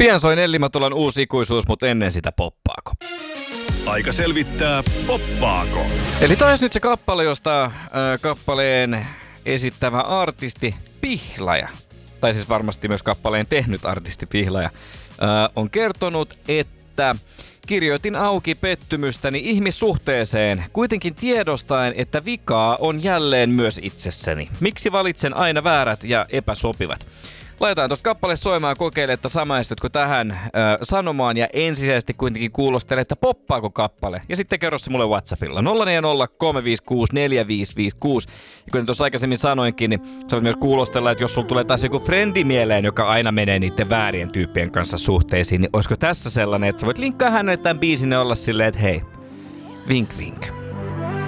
Pian soi Nellimatulan uusi ikuisuus, mutta ennen sitä poppaako. Aika selvittää, poppaako. Eli taas nyt se kappale, josta kappaleen esittävä artisti Pihlaja, tai siis varmasti myös kappaleen tehnyt artisti Pihlaja, on kertonut, että kirjoitin auki pettymystäni ihmissuhteeseen, kuitenkin tiedostaen, että vikaa on jälleen myös itsessäni. Miksi valitsen aina väärät ja epäsopivat? Laitetaan tuosta kappale soimaan ja kokeile, että samaistutko tähän sanomaan ja ensisijaisesti kuitenkin kuulostele, että poppaako kappale. Ja sitten kerro se mulle WhatsAppilla 040 356 4556. Ja kuten tuossa aikaisemmin sanoinkin, niin sä voit myös kuulostella, että jos sulla tulee taas joku frendi mieleen, joka aina menee niiden väärien tyyppien kanssa suhteisiin, niin olisiko tässä sellainen, että sä voit linkkaa hänelle tämän biisin ja olla silleen, että hei, vink vink.